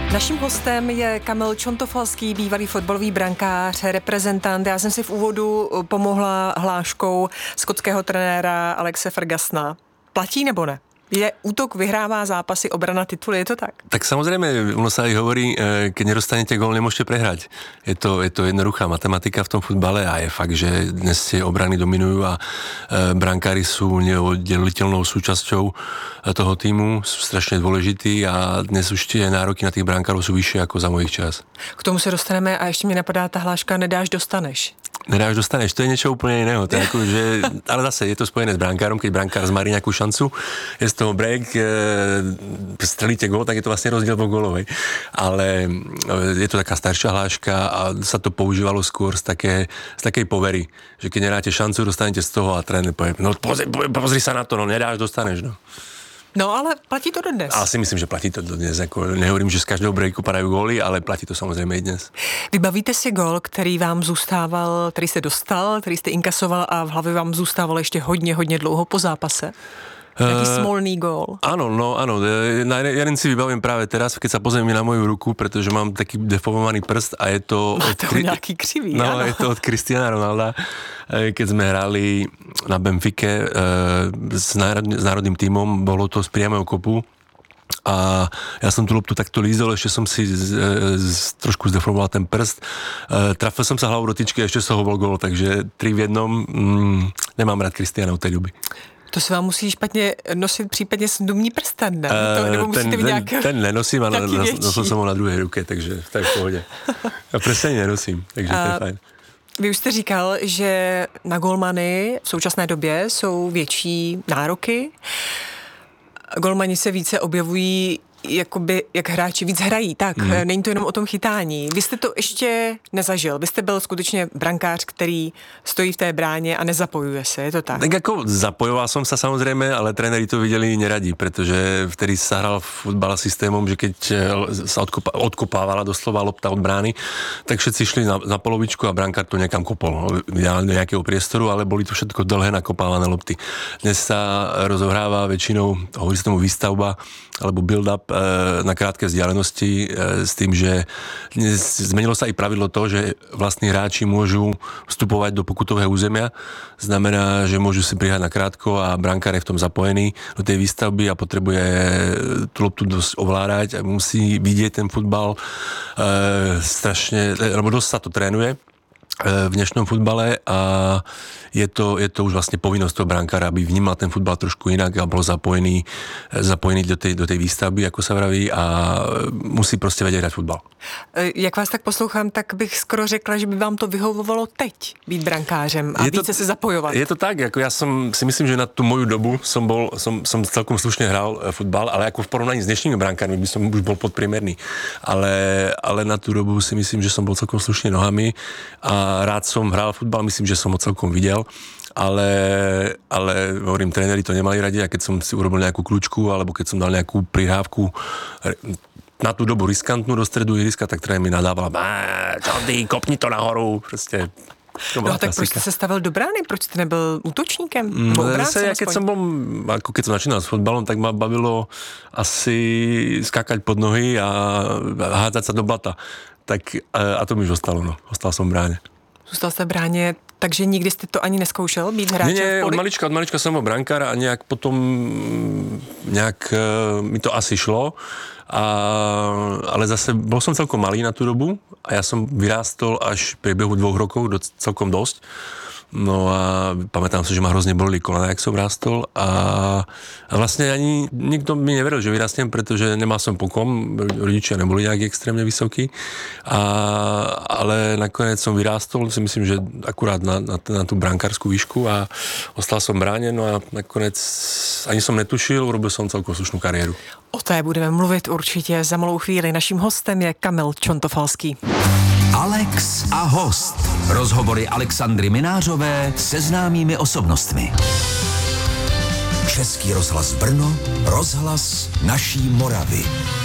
Naším hostem je Kamil Čontofalský, bývalý fotbalový brankář, reprezentant. Já jsem si v úvodu pomohla hláškou skotského trenéra Alexe Fergusona. Platí nebo ne? Je útok vyhrává zápasy, obrana tituly, je to tak? Tak samozrejme, ono sa aj hovorí, keď nedostanete gól, nemôžete prehrať. Je to jednoduchá matematika v tom futbale a je fakt, že dnes tie obrany dominujú a brankári sú neoddeliteľnou súčasťou toho týmu, sú strašne dôležití a dnes už tie nároky na tých brankárov sú vyššie ako za mojich čas. K tomu se dostaneme a ještě mi napadá ta hláška nedáš, dostaneš. Nedáš, dostaneš, to je niečo úplne iného. To je ako, že, ale zase je to spojené s brankárom, keď brankár zmarí nejakú šancu, je z toho break, strelíte gól, tak je to vlastne rozdiel po gólovej. Ale je to taká staršia hláška a sa to používalo skôr z takej povery, že keď nedáte šancu, dostanete z toho a tréner povie, no pozri sa na to, no nedáš, dostaneš, no. No ale platí to dodnes. Asi myslím, že platí to dodnes. Jako, nehovorím, že z každého breaku padajú góly, ale platí to samozřejmě i dnes. Vybavíte si gól, který vám zůstával, který jste dostal, který jste inkasoval a v hlavě vám zůstával ještě hodně dlouho po zápase? Taký smolný gól. Áno. Jeden si vybavím práve teraz, keď sa pozriem na moju ruku, pretože mám taký deformovaný prst a je to... nejaký krivý, áno. Je to od Cristiana Ronalda, keď sme hrali na Benfique s národným tímom, bolo to z priamého kopu a ja som tú loptu takto lízol, ešte som si trošku zdeformoval ten prst, trafil som sa hlavou do tyčky a ešte z toho bol gól, takže 3 v 1, nemám rád Cristiana od tej doby. To se vám musí špatně nosit případně sdumní prsten, ne? Nebo musíte mít nějaké... Ten nenosím, ale nosil jsem ho na druhé ruke, takže to je v pohodě. A prsten nenosím, takže to je fajn. Vy už jste říkal, že na golmany v současné době jsou větší nároky. Golmani se více objevují jakoby, jak hráči víc hrají, tak není to jenom o tom chytání. Vy jste to ještě nezažil, vy jste byl skutečně brankář, který stojí v té bráně a nezapojuje se, je to tak? Tak ako zapojoval som sa samozrejme, ale tréneri to videli neradi, pretože vtedy sa hral futbal systémom, že keď sa odkopávala doslova lopta od brány, tak všetci šli na polovičku a brankár to niekam kopol, do nejakého priestoru, ale boli to všetko dlhé nakopávané lopty. Dnes sa rozohráva väčšinou, hovorí sa tomu výstavba alebo build-up na krátke vzdialenosti s tým, že zmenilo sa i pravidlo to, že vlastní hráči môžu vstupovať do pokutového územia. Znamená, že môžu si prihať na krátko a brankár je v tom zapojený do tej výstavby a potrebuje tú loptu dosť ovládať a musí vidieť ten futbal strašne, lebo dosť sa to trénuje v dnešnom futbale a je to už vlastne povinnosť toho brankára, aby vnímal ten futbal trošku inak a bol zapojený do tej výstavby, ako sa vraví, a musí proste vedieť hrať futbal. Jak vás tak poslouchám, tak bych skoro řekla, že by vám to vyhovovalo teď být brankářem a více se zapojovat. Je to tak, ako ja si myslím, že na tú moju dobu som celkom slušne hral futbal, ale ako v porovnaní s dnešnými brankármi by som už bol podpriemerný. Ale na tú dobu si myslím, že som bol celkom slušne nohami a rád som hral futbal, myslím, že som ho celkom videl, ale hovorím, tréneri to nemali radi a keď som si urobil nejakú kľúčku alebo keď som dal nejakú prihrávku na tú dobu riskantnú do stredu ihriska, tak tréner mi nadával, čo ty, kopni to nahoru, proste. No a tak proč jste se stavil do brány? Proč jste nebyl útočníkem? Keď som začínal s fotbalom, tak ma bavilo asi skákať pod nohy a hádzať sa do blata. Tak a to mi už ostalo, no. Ostal som v bráne. Zůstal jste v bráně, takže nikdy jste to ani neskoušel být hráčem v poli? Od malička som bol brankár a nejak potom mi to asi šlo. Ale zase bol som celkom malý na tú dobu a ja som vyrástol až v priebehu 2 rokov celkom dosť. No a pamätám si, že ma hrozne bolili kolena, jak som rástol a vlastne ani nikto mi neveril, že vyrastiem, pretože nemal som pokom, rodičia neboli nejak extrémne vysokí, ale nakoniec som vyrástol, si myslím, že akurát na tú brankárskú výšku a ostal som v bráne, no a nakoniec ani som netušil, urobil som celkom slušnú kariéru. O té budeme mluvit určitě za malou chvíli. Naším hostem je Kamil Čontofalský. Alex a host. Rozhovory Alexandry Minářové se známými osobnostmi. Český rozhlas Brno, rozhlas naší Moravy.